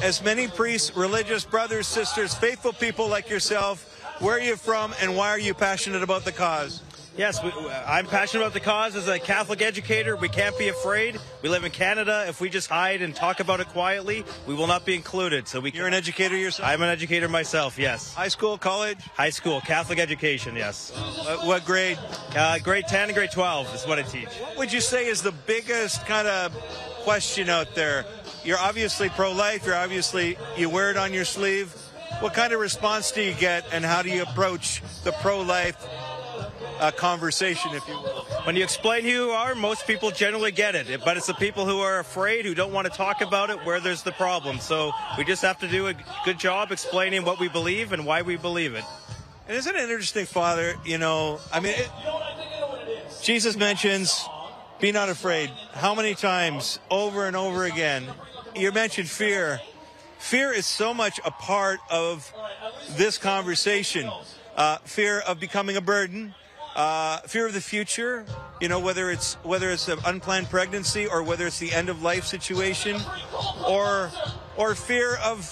as many priests, religious brothers, sisters, faithful people like yourself. Where are you from, and why are you passionate about the cause? Yes, I'm passionate about the cause. As a Catholic educator, we can't be afraid. We live in Canada. If we just hide and talk about it quietly, we will not be included. So You're an educator yourself? I'm an educator myself, yes. High school, college? High school, Catholic education, yes. What grade? Grade 10 and grade 12 is what I teach. What would you say is the biggest kind of question out there? You're obviously pro-life. You wear it on your sleeve. What kind of response do you get, and how do you approach the pro-life conversation, if you will? When you explain who you are, most people generally get it. But it's the people who are afraid, who don't want to talk about it, where there's the problem. So we just have to do a good job explaining what we believe and why we believe it. And isn't it interesting, Father? Jesus mentions, be not afraid. How many times, over and over again? You mentioned fear. Fear is so much a part of this conversation. Fear of becoming a burden. Fear of the future, whether it's an unplanned pregnancy or whether it's the end of life situation, or fear of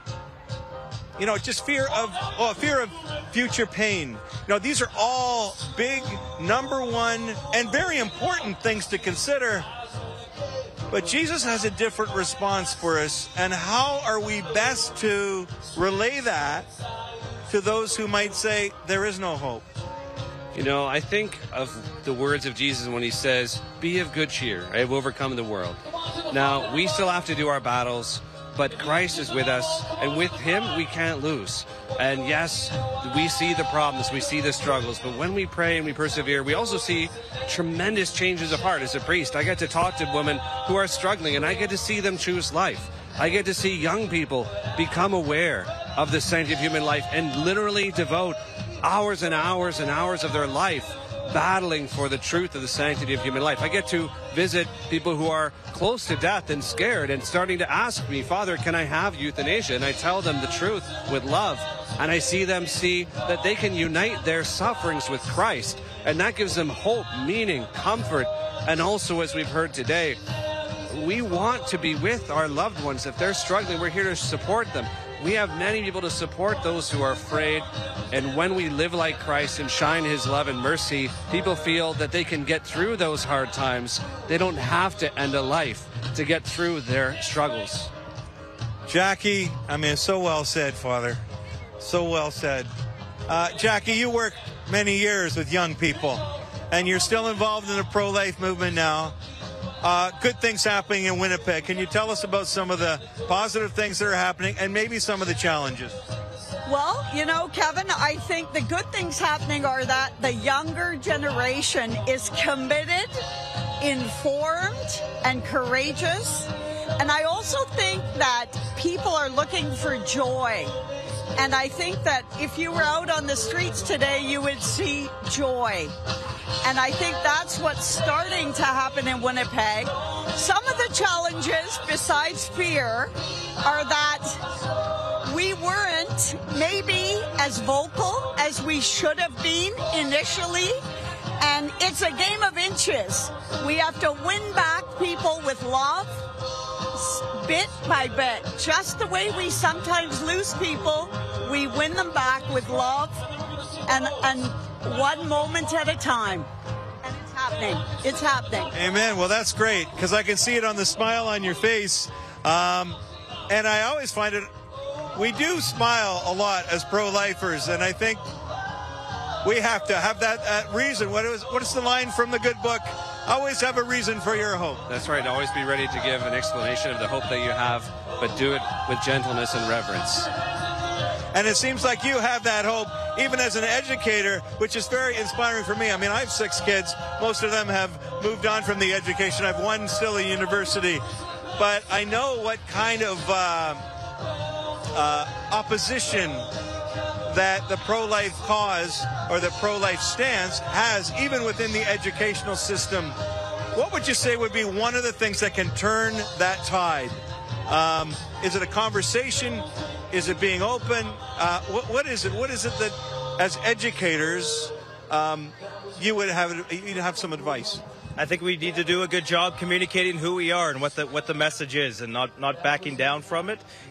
fear of future pain. These are all big, number one, and very important things to consider. But Jesus has a different response for us, and how are we best to relay that to those who might say there is no hope? I think of the words of Jesus when he says, be of good cheer, I have overcome the world. Now, we still have to do our battles, but Christ is with us, and with him we can't lose. And yes, we see the problems, we see the struggles, but when we pray and we persevere, we also see tremendous changes of heart. As a priest, I get to talk to women who are struggling, and I get to see them choose life. I get to see young people become aware of the sanctity of human life and literally devote hours and hours and hours of their life battling for the truth of the sanctity of human life. I get to visit people who are close to death and scared and starting to ask me, Father, can I have euthanasia? And I tell them the truth with love. And I see them see that they can unite their sufferings with Christ. And that gives them hope, meaning, comfort. And also, as we've heard today, we want to be with our loved ones. If they're struggling, we're here to support them. We have many people to support those who are afraid. And when we live like Christ and shine his love and mercy, people feel that they can get through those hard times. They don't have to end a life to get through their struggles. Jackie, so well said, Father. So well said. Jackie, you work many years with young people, and you're still involved in the pro-life movement now. Good things happening in Winnipeg. Can you tell us about some of the positive things that are happening and maybe some of the challenges? Well, Kevin, I think the good things happening are that the younger generation is committed, informed, and courageous. And I also think that people are looking for joy. And I think that if you were out on the streets today, you would see joy. And I think that's what's starting to happen in Winnipeg. Some of the challenges, besides fear, are that we weren't maybe as vocal as we should have been initially. And it's a game of inches. We have to win back people with love, bit by bit. Just the way we sometimes lose people, we win them back with love and one moment at a time. And it's happening. It's happening. Amen. Well, that's great, because I can see it on the smile on your face. And I always find it, we do smile a lot as pro-lifers, and I think we have to have that reason. What is the line from the good book? Always have a reason for your hope. That's right. Always be ready to give an explanation of the hope that you have, but do it with gentleness and reverence. And it seems like you have that hope, even as an educator, which is very inspiring for me. I have 6 kids. Most of them have moved on from the education. I have one still at university. But I know what kind of opposition that the pro-life cause or the pro-life stance has, even within the educational system. What would you say would be one of the things that can turn that tide? Is it a conversation? Is it being open? What is it? What is it that, as educators, you'd have some advice? I think we need to do a good job communicating who we are and what the message is, and not backing down from it.